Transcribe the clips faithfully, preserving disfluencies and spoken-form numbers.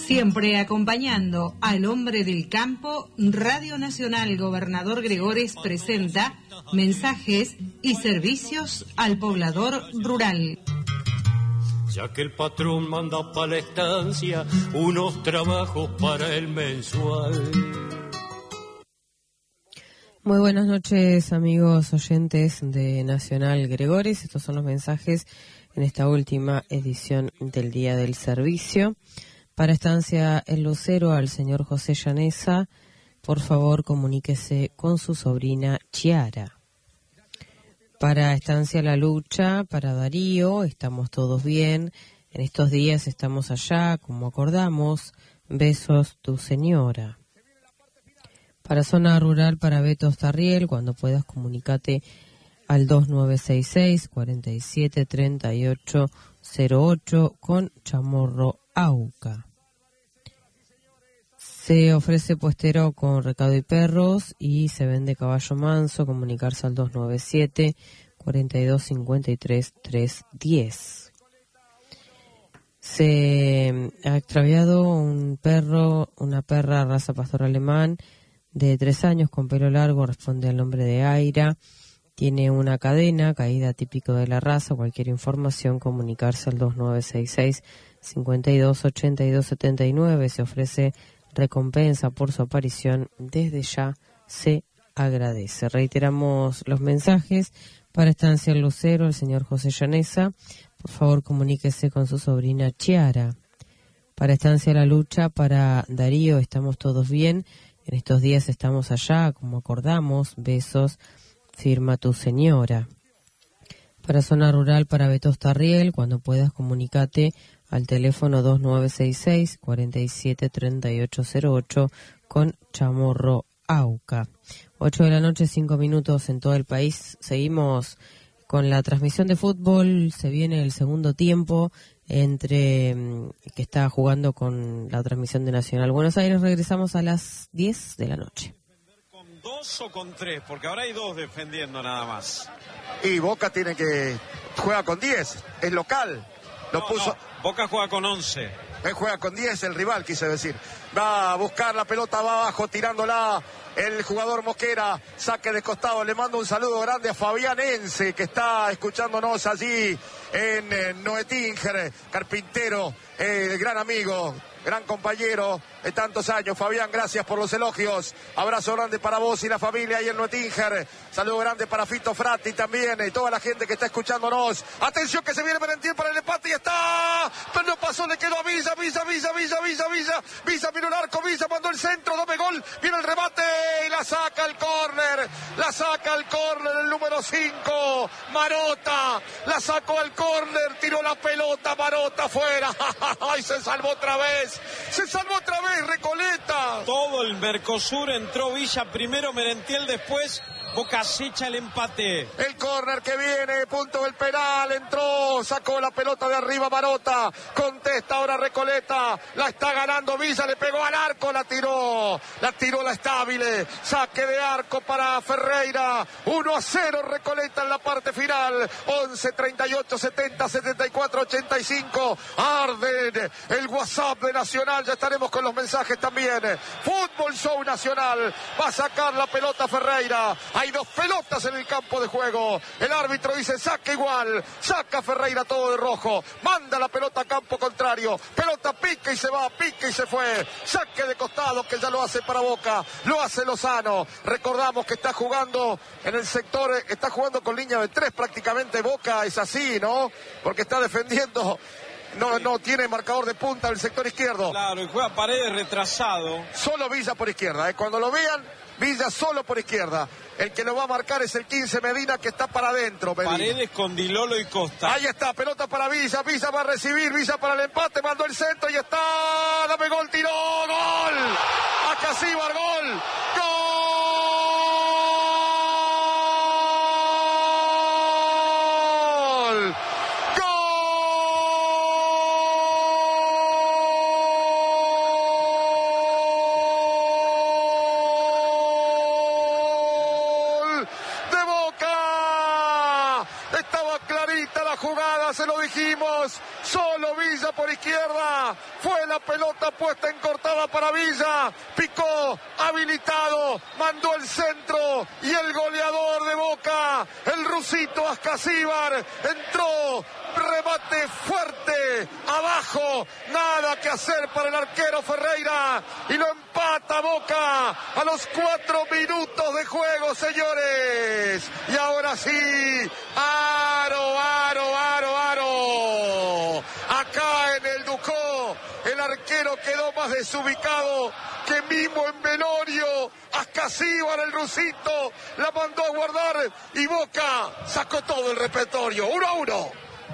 Siempre acompañando al hombre del campo, Radio Nacional Gobernador Gregores presenta mensajes y servicios al poblador rural. Ya que el patrón manda para la estancia unos trabajos para el mensual. Muy buenas noches, amigos oyentes de Nacional Gregores. Estos son los mensajes en esta última edición del Día del Servicio. Para Estancia El Lucero, al señor José Llanesa, por favor comuníquese con su sobrina Chiara. Para Estancia La Lucha, para Darío, estamos todos bien. En estos días estamos allá, como acordamos. Besos, tu señora. Para Zona Rural, para Beto Starriel, cuando puedas comunícate al dos nueve seis seis, cuatro siete tres ocho cero ocho con Chamorro Auca. Se ofrece puestero con recado y perros y se vende caballo manso. Comunicarse al dos nueve siete, cuatro dos cinco tres, tres uno cero. Se ha extraviado un perro, una perra raza pastor alemán de tres años con pelo largo, responde al nombre de Aira. Tiene una cadena, caída típico de la raza. Cualquier información, comunicarse al dos nueve seis seis, cinco dos ocho dos siete nueve. Se ofrece recompensa por su aparición. Desde ya se agradece. Reiteramos los mensajes. Para Estancia El Lucero, el señor José Llanesa, por favor comuníquese con su sobrina Chiara. Para Estancia La Lucha, para Darío, estamos todos bien. En estos días estamos allá, como acordamos. Besos, firma tu señora. Para Zona Rural, para Beto Starriel, cuando puedas comunícate al teléfono dos nueve seis seis, cuatro siete tres ocho cero ocho con Chamorro Auca. ocho de la noche, cinco minutos en todo el país. Seguimos con la transmisión de fútbol. Se viene el segundo tiempo entre que está jugando con la transmisión de Nacional Buenos Aires. Regresamos a las diez de la noche. ¿Con dos o con tres? Porque ahora hay dos defendiendo nada más. Y Boca tiene que... juega con diez, es local. Lo no, puso... no. Boca juega con once. Él juega con diez, el rival, quise decir. Va a buscar la pelota, va abajo, tirándola el jugador Mosquera. Saque de costado, le mando un saludo grande a Fabián Ence, que está escuchándonos allí en eh, Noetinger, carpintero, eh, gran amigo, gran compañero de tantos años. Fabián, gracias por los elogios. Abrazo grande para vos y la familia ahí en Noetinger. Saludo grande para Fito Fratti también y toda la gente que está escuchándonos. Atención que se viene Merentiel para el empate y está... pero no pasó, le quedó a Villa, Villa, Villa, Villa, Villa, Villa. Villa miró el arco, Villa mandó el centro, doble gol. Viene el remate y la saca al córner. La saca al córner el número cinco. Marota. La sacó al córner, tiró la pelota, Marota afuera. ¡Ay, se salvó otra vez! Se salvó otra vez Recoleta. Todo el Mercosur entró Villa primero, Merentiel después. Boca acecha el empate. El córner que viene, punto del penal, entró, sacó la pelota de arriba Marota, contesta ahora Recoleta, la está ganando Villa, le pegó al arco, la tiró, la tiró la Estabile, saque de arco para Ferreira, uno a cero Recoleta en la parte final, once, treinta y ocho, setenta, setenta y cuatro, ochenta y cinco, arden el WhatsApp de Nacional, ya estaremos con los mensajes también. Fútbol Show Nacional, va a sacar la pelota Ferreira. Hay dos pelotas en el campo de juego. El árbitro dice saca igual. Saca Ferreira todo de rojo. Manda la pelota a campo contrario. Pelota pica y se va, pica y se fue. Saque de costado que ya lo hace para Boca. Lo hace Lozano. Recordamos que está jugando en el sector, está jugando con línea de tres prácticamente. Boca es así, ¿no? Porque está defendiendo. No, no tiene marcador de punta en el sector izquierdo. Claro, y juega Paredes retrasado. Solo Villa por izquierda, ¿eh? Cuando lo vean, Villa solo por izquierda. El que lo va a marcar es el quince Medina, que está para adentro. Medina. Paredes con Dilolo y Costa. Ahí está, pelota para Villa. Villa va a recibir, Villa para el empate, mandó el centro y está. Dame gol, tiró, gol. Acá sí, Bargol. Gol. Ya se lo dijimos, solo Villa por izquierda, fue la pelota puesta en cortada para Villa, picó, habilitado, mandó el centro y el goleador de Boca, el rusito Ascasíbar, entró, remate fuerte, abajo, nada que hacer para el arquero Ferreira y lo empata Boca a los cuatro minutos de juego, señores. Y ahora sí, aro, aro, aro, aro. Acá en el Ducó, el arquero quedó más desubicado que Mimo en velorio. Ascasíbar, el rusito, la mandó a guardar y Boca sacó todo el repertorio. Uno a uno.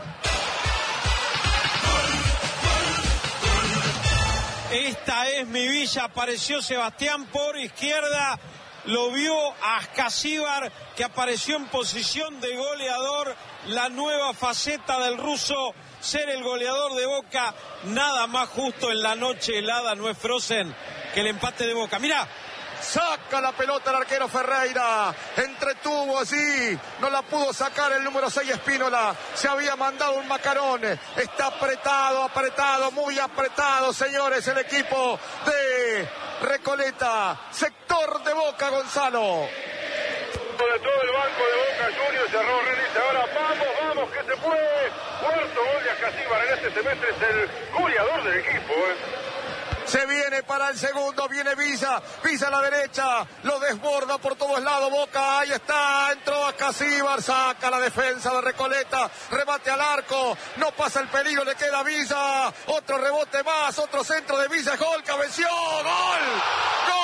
Esta es mi Villa, apareció Sebastián por izquierda, lo vio a Ascasíbar que apareció en posición de goleador, la nueva faceta del ruso, ser el goleador de Boca, nada más justo en la noche helada, no es Frozen, que el empate de Boca. Mirá. Saca la pelota el arquero Ferreira, entretuvo así, no la pudo sacar el número seis Espínola, se había mandado un macarón, está apretado, apretado, muy apretado, señores, el equipo de Recoleta, sector de Boca, Gonzalo. De todo el banco de Boca Juniors, cerró Renis, ahora vamos, vamos, que se puede, cuarto gol de Ascasíbar en este semestre, es el goleador del equipo, eh. Se viene para el segundo, viene Villa, Villa a la derecha, lo desborda por todos lados, Boca, ahí está, entró Ascasíbar, saca la defensa de Recoleta, remate al arco, no pasa el peligro, le queda Villa, otro rebote más, otro centro de Villa, gol, cabeció, gol, gol,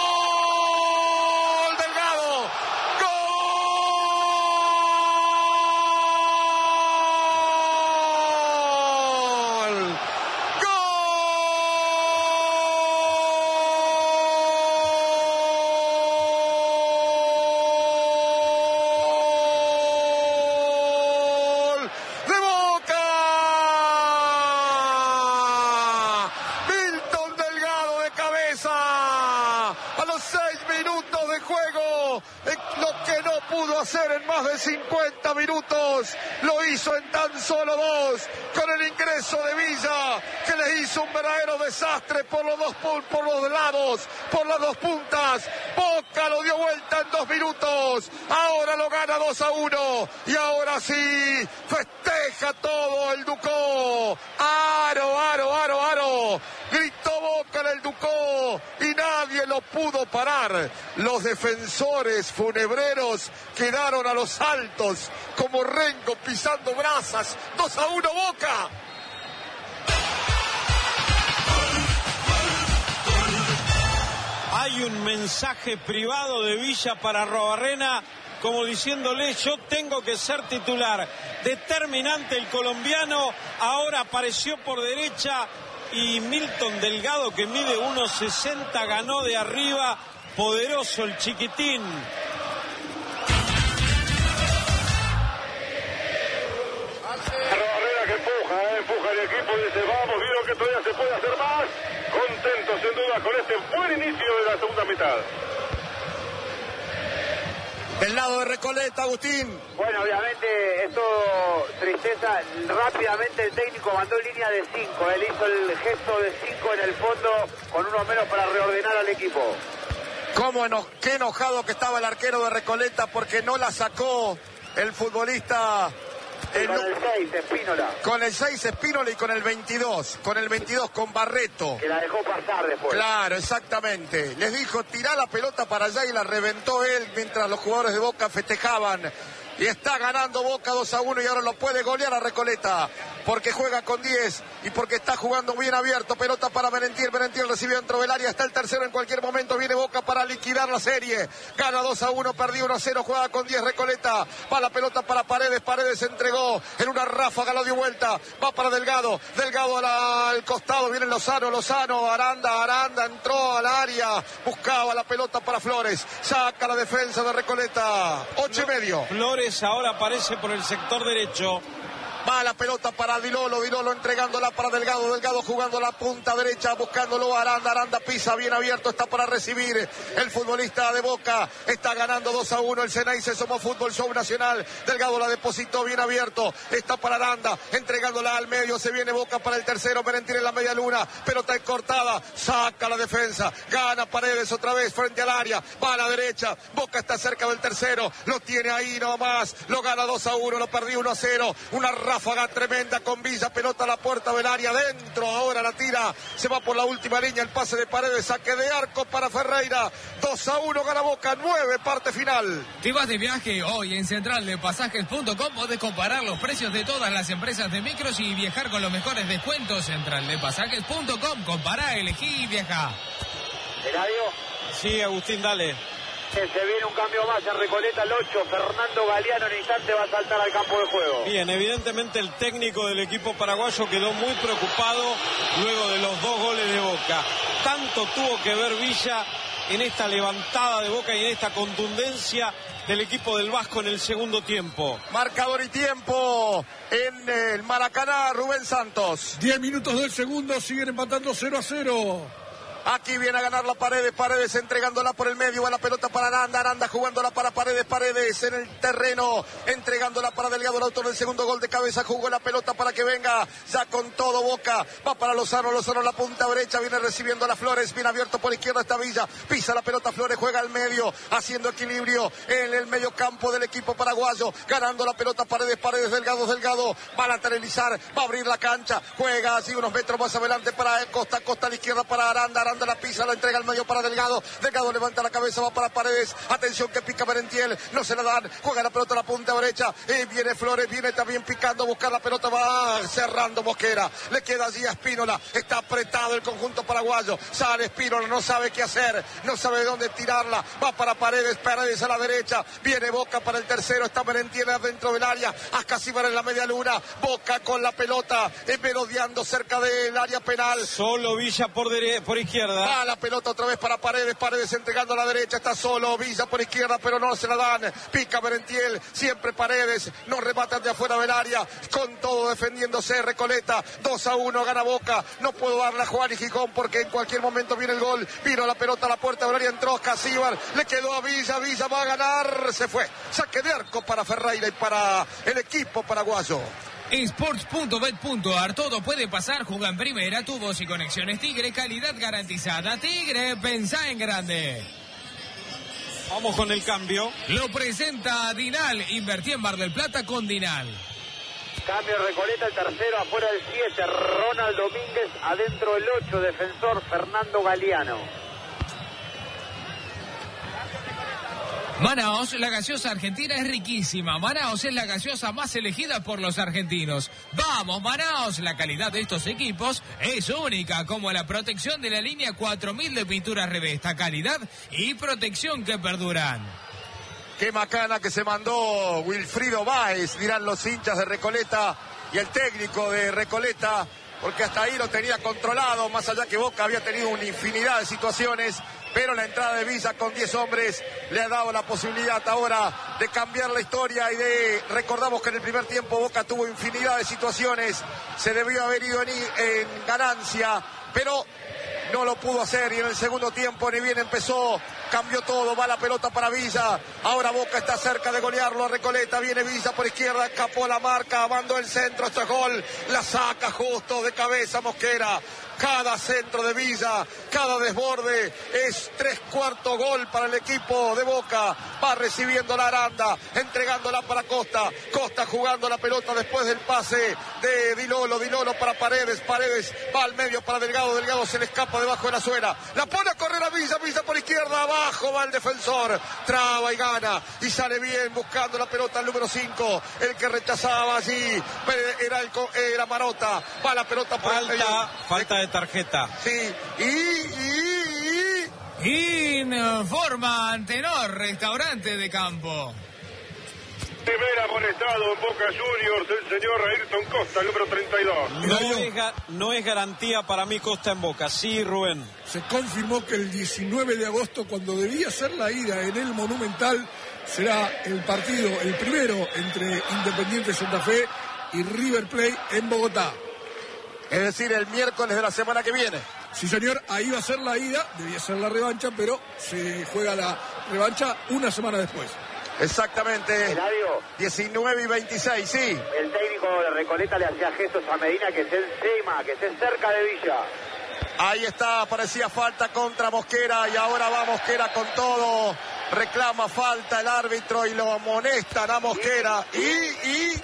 Delgado, hacer en más de cincuenta minutos, lo hizo en tan solo dos, con el ingreso de Villa, que le hizo un verdadero desastre por los dos por los lados, por las dos puntas. Boca lo dio vuelta en dos minutos, ahora lo gana dos a uno, y ahora sí, festeja todo el Ducó, aro, aro, aro, aro, gritó Boca en el Ducó, y nadie lo pudo parar. Los defensores funebreros quedaron a los altos, como Rengo pisando brasas. Dos a uno Boca. Hay un mensaje privado de Villa para Arruabarrena, como diciéndole: yo tengo que ser titular. Determinante el colombiano, ahora apareció por derecha, y Milton Delgado, que mide uno sesenta, ganó de arriba. Poderoso el chiquitín. Arruabarrena que empuja, eh, empuja el equipo y dice: vamos, vieron que todavía se puede hacer más. Contento sin duda con este buen inicio de la segunda mitad. Del lado de Recoleta, Agustín. Bueno, obviamente esto tristeza. Rápidamente el técnico mandó línea de cinco. Él hizo el gesto de cinco en el fondo, con uno menos para reordenar al equipo. Cómo eno qué enojado que estaba el arquero de Recoleta porque no la sacó el futbolista. El, con el seis, Espínola. Con el seis, Espínola, y con el veintidós. Con el veintidós, con Barreto. Que la dejó pasar después. Claro, exactamente. Les dijo: tirá la pelota para allá, y la reventó él mientras los jugadores de Boca festejaban. Y está ganando Boca dos a uno, y ahora lo puede golear a Recoleta, porque juega con diez y porque está jugando bien abierto. Pelota para Merentiel, Merentiel recibió dentro del área, está el tercero en cualquier momento, viene Boca para liquidar la serie, gana dos a uno, perdió uno a cero, juega con diez Recoleta, va la pelota para Paredes, Paredes entregó en una ráfaga, la dio vuelta, va para Delgado, Delgado la, al costado, viene Lozano, Lozano, Aranda, Aranda entró al área, buscaba la pelota para Flores, saca la defensa de Recoleta, ocho y medio. Flores ahora aparece por el sector derecho. Va la pelota para Dilolo, Dilolo entregándola para Delgado, Delgado jugando la punta derecha, buscándolo a Aranda, Aranda pisa bien abierto, está para recibir el futbolista de Boca, está ganando dos a uno el Ceneice, Somos Fútbol Show Nacional. Delgado la depositó bien abierto, está para Aranda, entregándola al medio, se viene Boca para el tercero, Merentiel en la media luna, pelota cortada, saca la defensa, gana Paredes otra vez frente al área, va a la derecha, Boca está cerca del tercero, lo tiene ahí nomás, lo gana dos a uno, lo perdió uno a cero, una ráfaga tremenda con Villa, pelota a la puerta del área, dentro, ahora la tira, se va por la última línea, el pase de Paredes, saque de arco para Ferreira, dos a uno gana Boca, nueve, parte final. Te vas de viaje hoy en central de pasajes punto com, podés comparar los precios de todas las empresas de micros y viajar con los mejores descuentos. central de pasajes punto com, compará, elegí y viajá. Eladio. Sí, Agustín, dale. Se viene un cambio más en Recoleta, el ocho, Fernando Galeano en instante va a saltar al campo de juego. Bien, evidentemente el técnico del equipo paraguayo quedó muy preocupado luego de los dos goles de Boca. Tanto tuvo que ver Villa en esta levantada de Boca y en esta contundencia del equipo del Vasco en el segundo tiempo. Marcador y tiempo en el Maracaná, Rubén Santos. diez minutos del segundo, siguen empatando cero a cero. Aquí viene a ganar la Paredes, Paredes entregándola por el medio, va la pelota para Aranda, Aranda jugándola para Paredes, Paredes en el terreno, entregándola para Delgado, el autor del segundo gol de cabeza, jugó la pelota para que venga, ya con todo Boca, va para Lozano, Lozano la punta derecha, viene recibiendo a las Flores, bien abierto por izquierda esta Villa, pisa la pelota Flores, juega al medio, haciendo equilibrio en el medio campo del equipo paraguayo, ganando la pelota Paredes, Paredes, Delgado, Delgado, va a lateralizar, va a abrir la cancha, juega así unos metros más adelante para Costa, Costa a la izquierda para Aranda, Aranda la pisa, la entrega al medio para Delgado, Delgado levanta la cabeza, va para Paredes, atención que pica Merentiel, no se la dan, juega la pelota a la punta derecha, y viene Flores, viene también picando, buscar la pelota, va cerrando Mosquera, le queda allí a Espínola, está apretado el conjunto paraguayo, sale Espínola, no sabe qué hacer, no sabe dónde tirarla, va para Paredes, Paredes a la derecha, viene Boca para el tercero, está Merentiel dentro del área, Ascasíbar en la media luna, Boca con la pelota, merodeando cerca del área penal. Solo Villa por, dere- por izquierda. Va la pelota otra vez para Paredes, Paredes entregando a la derecha, está solo, Villa por izquierda, pero no se la dan, pica Merentiel, siempre Paredes, no rematan de afuera del área, con todo defendiéndose Recoleta, dos a uno gana Boca, no puedo darle a Juan y Gijón porque en cualquier momento viene el gol, vino la pelota a la puerta del área, entró Ascasíbar, le quedó a Villa, Villa va a ganar, se fue, saque de arco para Ferreira y para el equipo paraguayo. Sports punto bet punto ar, todo puede pasar, juega en primera, tu voz y conexiones Tigre, calidad garantizada. Tigre, pensá en grande. Vamos con el cambio. Lo presenta Dinal, invertí en Mar del Plata con Dinal. Cambio Recoleta, el tercero, afuera el siete, Ronald Domínguez, adentro el ocho, defensor Fernando Galeano. Manaos, la gaseosa argentina es riquísima. Manaos es la gaseosa más elegida por los argentinos. ¡Vamos, Manaos! La calidad de estos equipos es única, como la protección de la línea cuatro mil de pintura Revesta. Calidad y protección que perduran. Qué macana que se mandó Wilfrido Báez, dirán los hinchas de Recoleta y el técnico de Recoleta, porque hasta ahí lo tenía controlado, más allá que Boca había tenido una infinidad de situaciones, pero la entrada de Villa con diez hombres le ha dado la posibilidad ahora de cambiar la historia y de, recordamos que en el primer tiempo Boca tuvo infinidad de situaciones, se debió haber ido en, en ganancia, pero no lo pudo hacer y en el segundo tiempo ni bien empezó, cambió todo, va la pelota para Villa, ahora Boca está cerca de golearlo a Recoleta, viene Villa por izquierda, escapó la marca, mandó el centro, este gol, la saca justo de cabeza Mosquera. Cada centro de Villa, cada desborde es tres cuartos gol para el equipo de Boca. Va recibiendo la Aranda, entregándola para Costa. Costa jugando la pelota después del pase de Dilolo. Dilolo para Paredes. Paredes va al medio para Delgado. Delgado se le escapa debajo de la suela. La pone a correr a Villa. Villa por izquierda. Abajo va el defensor. Traba y gana. Y sale bien buscando la pelota al número cinco. El que rechazaba allí era, el, era Marota. Va la pelota por falta, el medio. Falta de tarjeta. Sí, y, y, y... Informa Antenor, restaurante de campo. Primera amonestado en Boca Juniors, el señor Ayrton Costa, el número treinta y dos. No es, no es garantía para mí Costa en Boca, sí, Rubén. Se confirmó que el diecinueve de agosto, cuando debía ser la ida en el Monumental, será el partido, el primero entre Independiente Santa Fe y River Plate en Bogotá. Es decir, el miércoles de la semana que viene. Sí, señor, ahí va a ser la ida, debía ser la revancha, pero se juega la revancha una semana después. Exactamente. Eladio. diecinueve y veintiséis, sí. El técnico de Recoleta le hacía gestos a Medina que se encima, que esté cerca de Villa. Ahí está, parecía falta contra Mosquera y ahora va Mosquera con todo. Reclama falta el árbitro y lo amonestan a Mosquera. Y, y...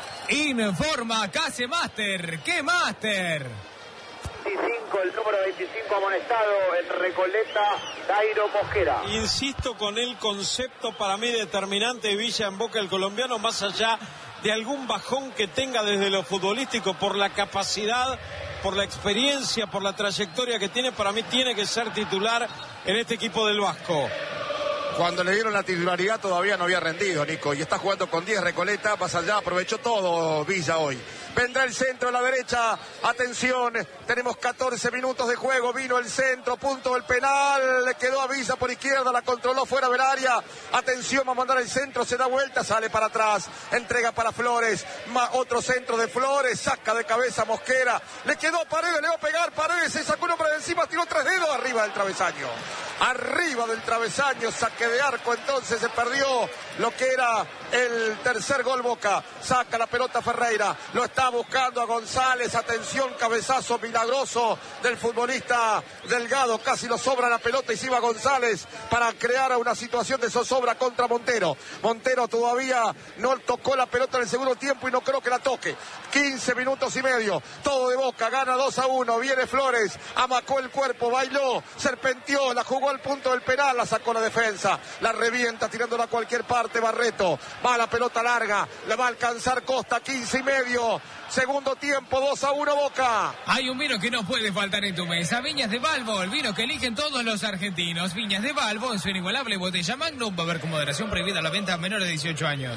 Informa Case Master. ¿Qué Master? veinticinco, el número veinticinco amonestado en Recoleta, Dairo Mosquera. Insisto con el concepto para mí determinante de Villa en Boca, el colombiano, más allá de algún bajón que tenga desde lo futbolístico, por la capacidad, por la experiencia, por la trayectoria que tiene, para mí tiene que ser titular en este equipo del Vasco. Cuando le dieron la titularidad todavía no había rendido, Nico, y está jugando con diez Recoleta, más allá, aprovechó todo Villa hoy. Vendrá el centro a la derecha, atención, tenemos catorce minutos de juego, vino el centro, punto del penal, le quedó a Villa por izquierda, la controló fuera del área, atención, va a mandar el centro, se da vuelta, sale para atrás, entrega para Flores, más otro centro de Flores, saca de cabeza Mosquera, le quedó a Paredes, le va a pegar Paredes, se sacó uno para encima, tiró tres dedos arriba del travesaño, arriba del travesaño, saque de arco, entonces se perdió lo que era el tercer gol Boca, saca la pelota Ferreira, lo está buscando a González, atención, cabezazo milagroso del futbolista Delgado, casi lo sobra la pelota y se iba González para crear una situación de zozobra contra Montero. Montero todavía no tocó la pelota en el segundo tiempo y no creo que la toque. quince minutos y medio, todo de Boca, gana dos a uno, viene Flores, amacó el cuerpo, bailó, serpenteó, la jugó al punto del penal, la sacó la defensa, la revienta tirándola a cualquier parte Barreto, va la pelota larga, le va a alcanzar Costa, quince y medio, segundo tiempo, dos a uno Boca. Hay un vino que no puede faltar en tu mesa, Viñas de Balbo, el vino que eligen todos los argentinos. Viñas de Balbo, en su inigualable botella Magnum, va a haber con moderación prohibida la venta a menores de dieciocho años.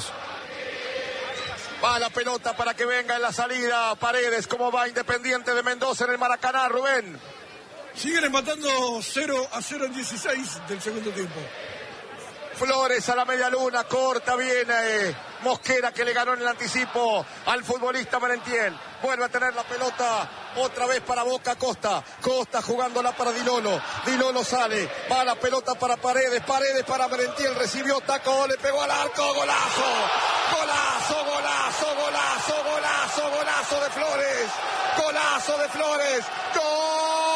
Va la pelota para que venga en la salida Paredes, ¿cómo va Independiente de Mendoza en el Maracaná, Rubén? Siguen empatando cero a cero en dieciséis del segundo tiempo. Flores a la media luna, corta, viene Mosquera que le ganó en el anticipo al futbolista Merentiel. Vuelve a tener la pelota otra vez para Boca, Costa. Costa jugándola para Dilolo. Dilolo sale, va la pelota para Paredes. Paredes para Merentiel, recibió, tacó, le pegó al arco, golazo. Golazo, golazo, golazo, golazo, golazo de Flores. Golazo de Flores. ¡Gol!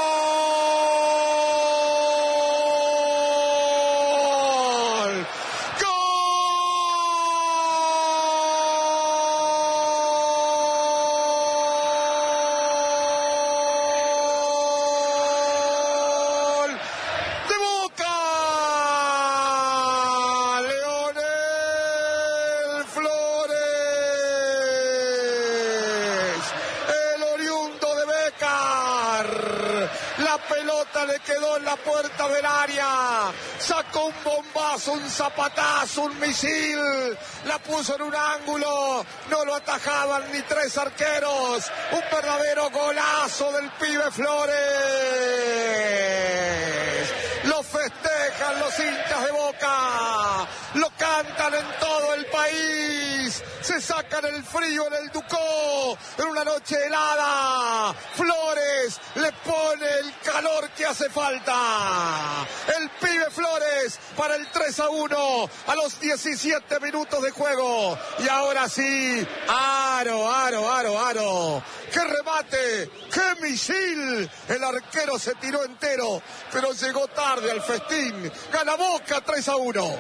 Le quedó en la puerta del área, sacó un bombazo, un zapatazo, un misil, la puso en un ángulo, no lo atajaban ni tres arqueros, un verdadero golazo del pibe Flores. Lo festejan los hinchas de Boca, lo cantan en todo el país, se sacan el frío en el Ducó, en una noche helada, Flores le pone el calor que hace falta, el pibe Flores para el tres a uno a los diecisiete minutos de juego, y ahora sí, aro, aro, aro, aro, qué remate, qué misil, el arquero se tiró entero, pero llegó tarde al festín, gana Boca tres a uno.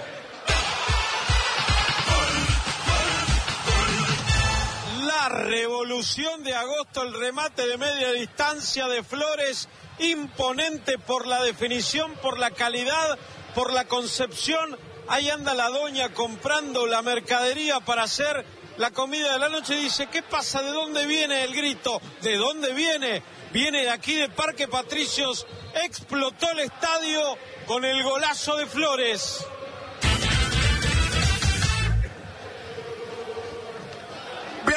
La revolución de agosto, el remate de media distancia de Flores, imponente por la definición, por la calidad, por la concepción. Ahí anda la doña comprando la mercadería para hacer la comida de la noche y dice, ¿qué pasa? ¿De dónde viene el grito? ¿De dónde viene? Viene de aquí de Parque Patricios, explotó el estadio con el golazo de Flores. Bien,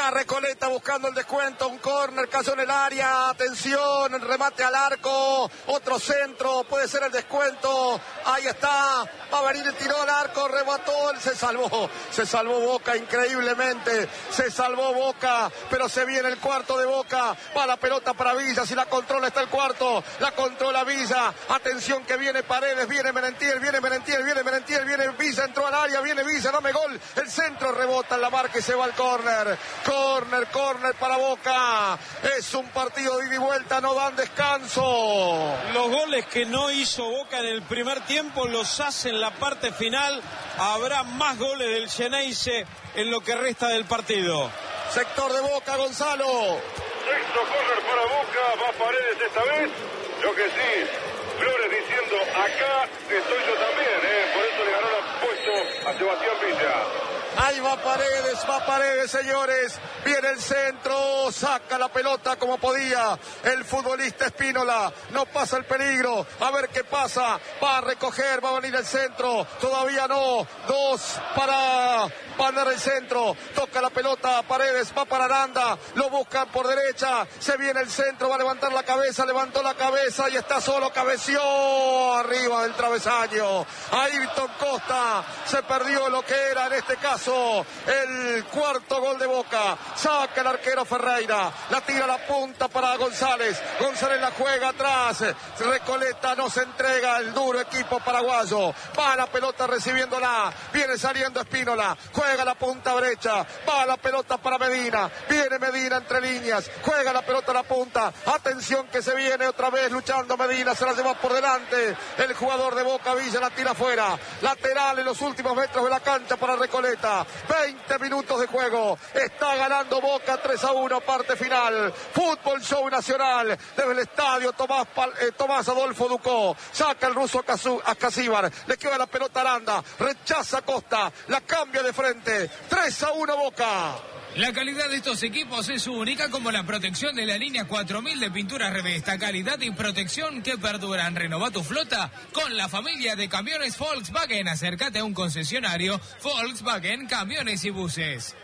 Ya Recoleta buscando el descuento, un córner, cayó en el área, atención, remate al arco, otro centro, puede ser el descuento, ahí está, va a venir el tiro al arco, remató, él se salvó, se salvó Boca increíblemente, se salvó Boca, pero se viene el cuarto de Boca, va la pelota para Villa, si la controla está el cuarto, la controla Villa, atención que viene Paredes, viene Merentiel, viene Merentiel, viene Merentiel, viene Villa, entró al área, viene Villa, dame gol, el centro rebota en la marca y se va al córner. Córner, córner para Boca. Es un partido de ida y vuelta, no dan descanso. Los goles que no hizo Boca en el primer tiempo los hace en la parte final. Habrá más goles del Xeneize en lo que resta del partido. Sector de Boca, Gonzalo. Sexto córner para Boca, va Paredes esta vez. Yo que sí, Flores diciendo acá estoy yo también, ¿eh? Por eso le ganó el puesto a Sebastián Villa. Ahí va Paredes, va Paredes, señores. Viene el centro, saca la pelota como podía el futbolista Espínola. No pasa el peligro, a ver qué pasa. Va a recoger, va a venir el centro. Todavía no, dos para mandar el centro. Toca la pelota, Paredes, va para Aranda. Lo buscan por derecha, se viene el centro, va a levantar la cabeza, levantó la cabeza y está solo, cabeció arriba del travesaño. Ayrton Costa se perdió lo que era en este caso el cuarto gol de Boca. Saca el arquero Ferreira, la tira a la punta para González. González la juega atrás. Recoleta no se entrega, el duro equipo paraguayo. Va la pelota recibiéndola, viene saliendo Espínola, juega la punta derecha, va la pelota para Medina, viene Medina entre líneas, juega la pelota a la punta. Atención que se viene otra vez luchando Medina, se la lleva por delante el jugador de Boca. Villa la tira afuera, lateral en los últimos metros de la cancha para Recoleta. veinte minutos de juego, está ganando Boca tres a uno, parte final. Fútbol Show Nacional desde el estadio Tomás, eh, Tomás Adolfo Ducó. Saca el ruso a Casíbar, le queda la pelota a Aranda, rechaza Costa, la cambia de frente. tres a uno Boca. La calidad de estos equipos es única, como la protección de la línea cuatro mil de pinturas Revesta. Calidad y protección que perduran. Renova tu flota con la familia de camiones Volkswagen. Acércate a un concesionario Volkswagen Camiones y Buses.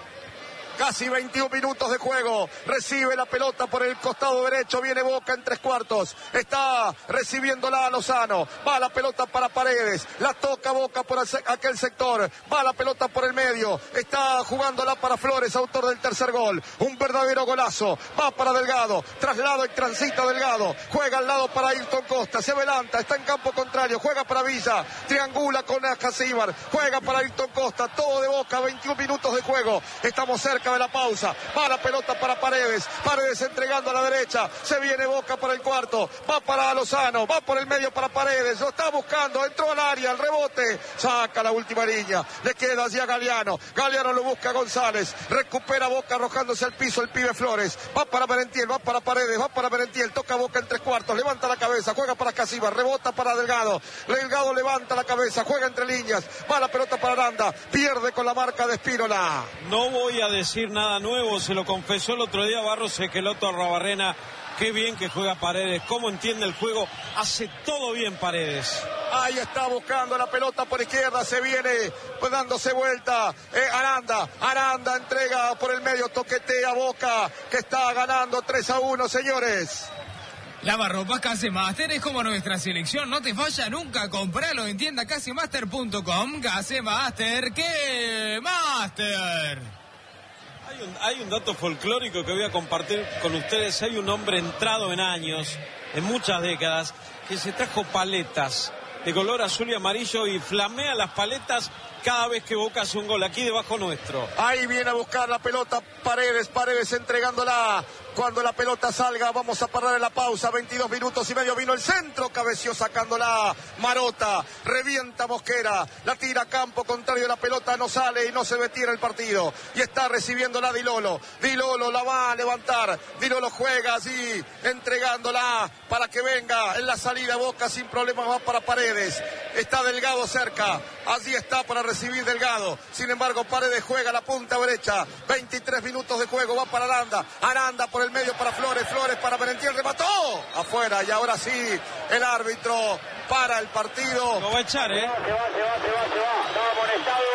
Casi veintiún minutos de juego. Recibe la pelota por el costado derecho. Viene Boca en tres cuartos. Está recibiéndola a Lozano. Va la pelota para Paredes. La toca Boca por aquel sector. Va la pelota por el medio. Está jugándola para Flores, autor del tercer gol. Un verdadero golazo. Va para Delgado. Traslado y transita Delgado. Juega al lado para Ayrton Costa. Se adelanta. Está en campo contrario. Juega para Villa. Triangula con Casíbar. Juega para Ayrton Costa. Todo de Boca. veintiún minutos de juego. Estamos cerca de la pausa. Va la pelota para Paredes. Paredes entregando a la derecha. Se viene Boca para el cuarto. Va para Lozano. Va por el medio para Paredes. Lo está buscando. Entró al área. El rebote. Saca la última línea. Le queda allí a Galeano. Galeano lo busca a González. Recupera Boca arrojándose al piso el pibe Flores. Va para Merentiel. Va para Paredes. Va para Merentiel. Toca Boca en tres cuartos. Levanta la cabeza. Juega para Casíbar. Rebota para Delgado. Delgado levanta la cabeza. Juega entre líneas. Va la pelota para Aranda. Pierde con la marca de Espínola. No voy a decir nada nuevo, se lo confesó el otro día Barros Equeloto Arrabarrena. Qué bien que juega Paredes, cómo entiende el juego, hace todo bien Paredes. Ahí está buscando la pelota por izquierda, se viene pues dándose vuelta. Eh, Aranda, Aranda entrega por el medio, toquetea Boca, que está ganando tres a uno, señores. Lavarropas Casemaster es como nuestra selección, no te falla nunca, compralo en tienda casemaster punto com. Casemaster, ¿qué Master? Hay un, hay un dato folclórico que voy a compartir con ustedes. Hay un hombre entrado en años, en muchas décadas, que se trajo paletas de color azul y amarillo y flamea las paletas cada vez que Boca hace un gol, aquí debajo nuestro. Ahí viene a buscar la pelota Paredes, Paredes entregándola. Cuando la pelota salga, vamos a parar en la pausa, veintidós minutos y medio, vino el centro, cabeció sacándola Marota, revienta Mosquera, la tira a campo contrario, la pelota no sale y no se retira el partido, y está recibiéndola Dilolo, Dilolo la va a levantar, Dilolo juega allí, entregándola para que venga en la salida Boca sin problemas, va para Paredes, está Delgado cerca, allí está para recibir Delgado, sin embargo Paredes juega la punta derecha, veintitrés minutos de juego, va para Aranda, Aranda por el medio para Flores, Flores para Merentiel, remató afuera y ahora sí el árbitro para el partido. Lo va a echar, ¿eh? Se va, se va, se va, se va, se va. Estaba amonestado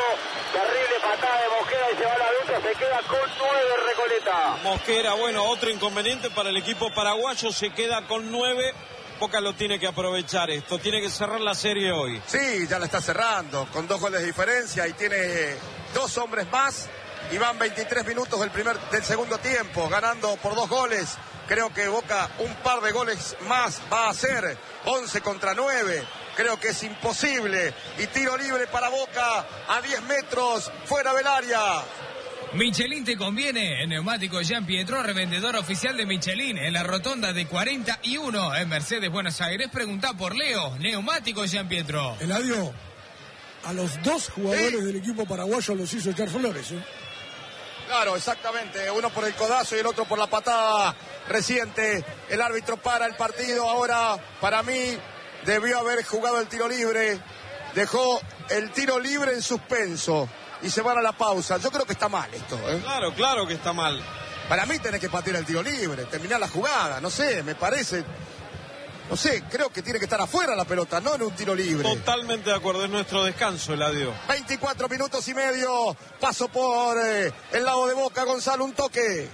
Terrible patada de Mosquera y se va a la lucha, se queda con nueve Recoleta. Mosquera, bueno, otro inconveniente para el equipo paraguayo, se queda con nueve. Boca lo tiene que aprovechar esto, tiene que cerrar la serie hoy. Sí, ya la está cerrando, con dos goles de diferencia y tiene dos hombres más y van veintitrés minutos del, primer, del segundo tiempo, ganando por dos goles. Creo que Boca un par de goles más va a hacer, once contra nueve. Creo que es imposible. Y tiro libre para Boca a diez metros fuera del área. Michelin te conviene. En Neumático Jean Pietro, revendedor oficial de Michelin, en la rotonda de cuarenta y uno en Mercedes, Buenos Aires. Preguntá por Leo. Neumático Jean Pietro. Eladio, a los dos jugadores ¿Sí? del equipo paraguayo los hizo echar Flores, ¿eh? Claro, exactamente. Uno por el codazo y el otro por la patada reciente. El árbitro para el partido. Ahora, para mí, debió haber jugado el tiro libre. Dejó el tiro libre en suspenso. Y se van a la pausa. Yo creo que está mal esto, ¿eh? Claro, claro que está mal. Para mí tenés que patear el tiro libre, terminar la jugada, no sé, me parece... No sé, creo que tiene que estar afuera la pelota, no en un tiro libre. Totalmente de acuerdo, es nuestro descanso, Eladio. veinticuatro minutos y medio, paso por eh, el lado de Boca, Gonzalo, un toque.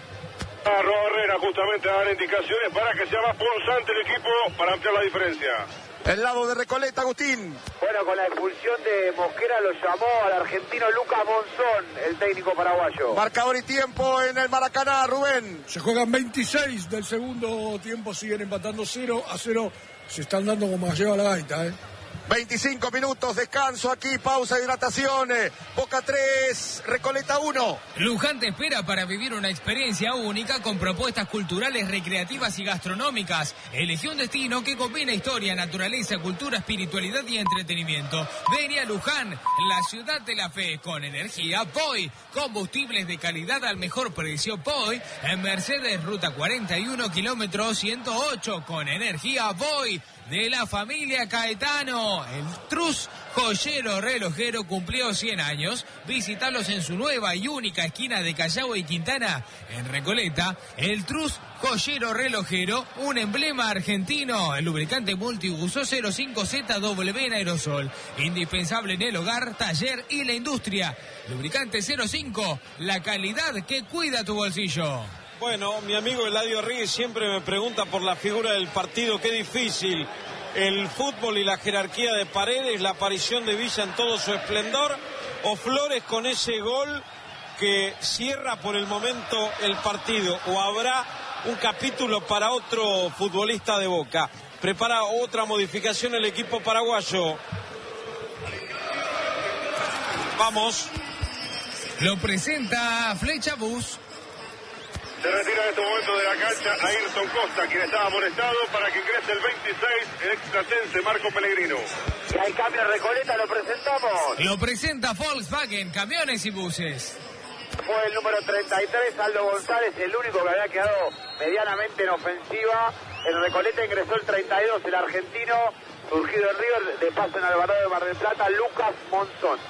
A Roa Herrera justamente a dar indicaciones para que sea más punzante el equipo para ampliar la diferencia. El lado de Recoleta, Agustín. Bueno, con la expulsión de Mosquera lo llamó al argentino Lucas Monzón, el técnico paraguayo. Marcador y tiempo en el Maracaná, Rubén. Se juegan veintiséis del segundo tiempo, siguen empatando cero a cero. Se están dando como lleva la gaita, ¿eh? veinticinco minutos, descanso aquí, pausa, hidratación. Boca tres, Recoleta uno. Luján te espera para vivir una experiencia única con propuestas culturales, recreativas y gastronómicas. Elegí un destino que combina historia, naturaleza, cultura, espiritualidad y entretenimiento. Vení a Luján, la ciudad de la fe, con energía P O I. Combustibles de calidad al mejor precio P O I. En Mercedes, ruta cuarenta y uno, kilómetro ciento ocho, con energía P O I. De la familia Caetano, el Trus Joyero Relojero cumplió cien años. Visítalos en su nueva y única esquina de Callao y Quintana, en Recoleta. El Trus Joyero Relojero, un emblema argentino. El lubricante multiuso cero cinco Z W en aerosol. Indispensable en el hogar, taller y la industria. Lubricante cero cinco, la calidad que cuida tu bolsillo. Bueno, mi amigo Eladio Ríguez siempre me pregunta por la figura del partido. Qué difícil el fútbol y la jerarquía de Paredes, la aparición de Villa en todo su esplendor, o Flores con ese gol que cierra por el momento el partido, o habrá un capítulo para otro futbolista de Boca. Prepara otra modificación el equipo paraguayo. Vamos. Lo presenta Flecha Bus. Se retira en este momento de la cancha Ayrton Costa, quien estaba amonestado, para que ingrese el veintiséis, el extratense Marco Pellegrino. Y hay cambio en Recoleta, lo presentamos. Lo presenta Volkswagen, camiones y buses. Fue el número treinta y tres, Aldo González, el único que había quedado medianamente en ofensiva. En Recoleta ingresó el treinta y dos, el argentino, surgido en River, de paso en Alvarado de Mar del Plata, Lucas Monzón.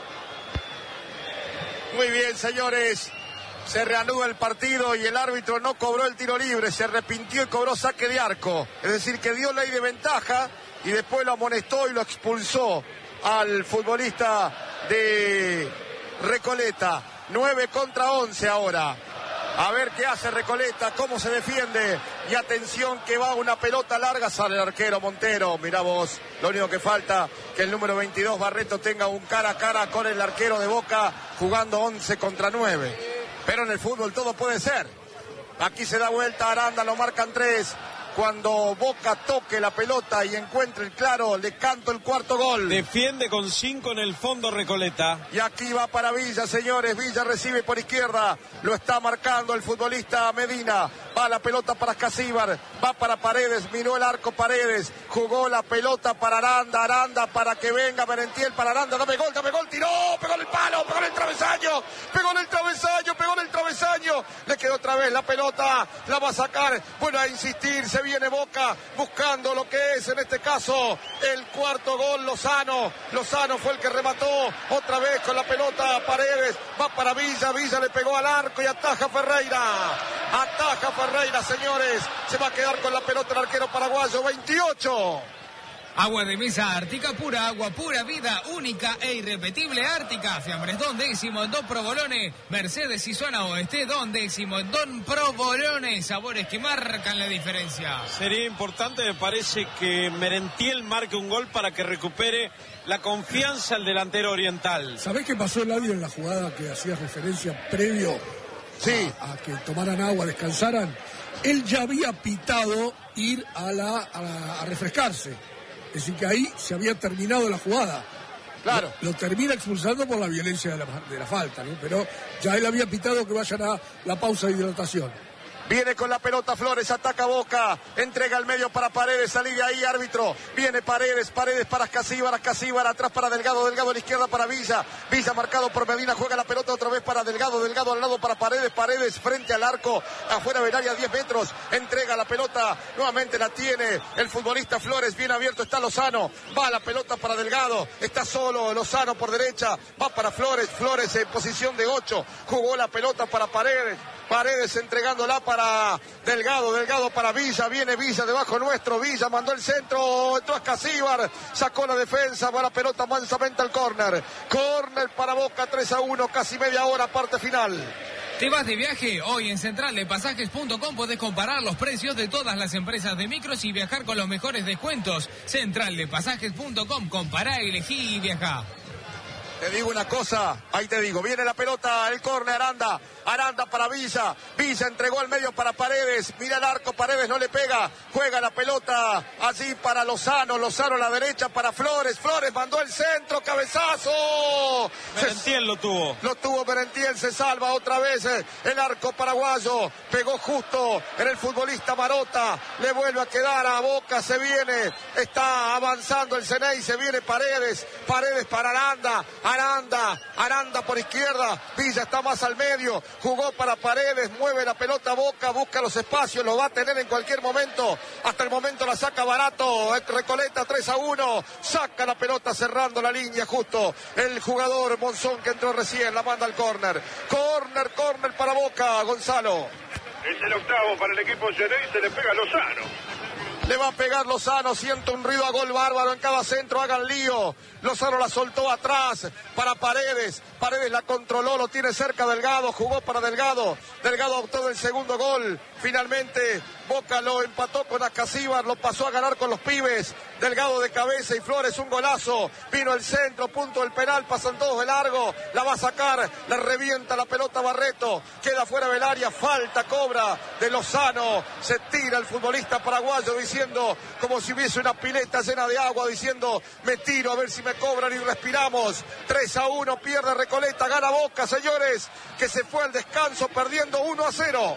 Muy bien, señores. Se reanuda el partido y el árbitro no cobró el tiro libre, se arrepintió y cobró saque de arco. Es decir, que dio ley de ventaja y después lo amonestó y lo expulsó al futbolista de Recoleta. nueve contra once ahora. A ver qué hace Recoleta, cómo se defiende. Y atención que va una pelota larga, sale el arquero Montero. Mirá vos, lo único que falta que el número veintidós Barreto tenga un cara a cara con el arquero de Boca, jugando once contra nueve. Pero en el fútbol todo puede ser. Aquí se da vuelta Aranda, lo marcan tres. Cuando Boca toque la pelota y encuentre el claro, le canto el cuarto gol. Defiende con cinco en el fondo Recoleta. Y aquí va para Villa, señores. Villa recibe por izquierda. Lo está marcando el futbolista Medina. Va la pelota para Casíbar. Va para Paredes. Miró el arco Paredes. Jugó la pelota para Aranda. Aranda para que venga Merentiel para Aranda. Dame gol, dame gol. Tiró. Pegó en el palo. Pegó en el travesaño. Pegó en el travesaño. Pegó en el travesaño. Le quedó otra vez la pelota. La va a sacar. Bueno, a insistir. Se viene Boca buscando lo que es en este caso el cuarto gol. Lozano. Lozano fue el que remató otra vez con la pelota. Paredes va para Villa. Villa le pegó al arco y ataja Ferreira. Ataja Ferreira, señores. Se va a quedar con la pelota el arquero paraguayo. veintiocho. Agua de mesa Ártica pura, agua pura vida, única e irrepetible Ártica. Fiambres Don décimo en Don Provolone, Mercedes y zona oeste Don décimo en Don Provolone. Sabores que marcan la diferencia. Sería importante, me parece, que Merentiel marque un gol para que recupere la confianza al delantero oriental. ¿Sabés qué pasó, Eladio, en la jugada que hacías referencia previo sí. a, a que tomaran agua, descansaran? Él ya había pitado ir a, la, a, la, a refrescarse. Es decir, que ahí se había terminado la jugada. Claro. Lo, lo termina expulsando por la violencia de la, de la falta, ¿no? Pero ya él había pitado que vayan a la pausa de hidratación. Viene con la pelota Flores, ataca Boca, entrega al medio para Paredes, salí de ahí, árbitro. Viene Paredes, Paredes para Ascasíbar, Ascasíbar atrás para Delgado, Delgado a la izquierda para Villa. Villa marcado por Medina, juega la pelota otra vez para Delgado, Delgado al lado para Paredes, Paredes frente al arco, afuera del área diez metros, entrega la pelota, nuevamente la tiene el futbolista Flores, bien abierto está Lozano, va la pelota para Delgado, está solo Lozano por derecha, va para Flores, Flores en posición de ocho, jugó la pelota para Paredes. Paredes entregándola para Delgado, Delgado para Villa, viene Villa debajo nuestro, Villa mandó el centro, entró Ascasíbar, sacó la defensa, va la pelota mansamente al córner, córner para Boca, tres a uno, casi media hora, parte final. ¿Te vas de viaje? Hoy en central de pasajes punto com podés comparar los precios de todas las empresas de micros y viajar con los mejores descuentos. central de pasajes punto com, compará, elegí y viajá. Te digo una cosa, ahí te digo, viene la pelota, el córner, Aranda, Aranda para Villa, Villa entregó al medio para Paredes, mira el arco, Paredes no le pega, juega la pelota allí para Lozano, Lozano a la derecha para Flores, Flores mandó el centro, cabezazo. Merentiel lo tuvo. Lo tuvo Merentiel, se salva otra vez el arco paraguayo, pegó justo en el futbolista Marota, le vuelve a quedar a Boca, se viene, está avanzando el Ceney, se viene Paredes, Paredes para Aranda, Aranda, Aranda por izquierda, Villa está más al medio, jugó para Paredes, mueve la pelota Boca, busca los espacios, lo va a tener en cualquier momento, hasta el momento la saca barato, Recoleta tres a uno, saca la pelota cerrando la línea justo, el jugador Monzón que entró recién, la manda al córner, córner, córner para Boca, Gonzalo. Es el octavo para el equipo Ceney, se le pega a Lozano. Le va a pegar Lozano, siento un ruido a gol bárbaro en cada centro, hagan lío. Lozano la soltó atrás para Paredes, Paredes la controló, lo tiene cerca Delgado, jugó para Delgado, Delgado optó del segundo gol, finalmente Boca lo empató con Ascasíbar, lo pasó a ganar con los pibes, Delgado de cabeza y Flores un golazo, vino el centro, punto del penal, pasan todos de largo, la va a sacar, le revienta la pelota Barreto, queda fuera del área, falta, cobra de Lozano, se tira el futbolista paraguayo diciendo, como si hubiese una pileta llena de agua, diciendo, me tiro a ver si me cobran y respiramos, tres a uno, pierde Recoleta, gana Boca, señores, que se fue al descanso perdiendo uno a cero.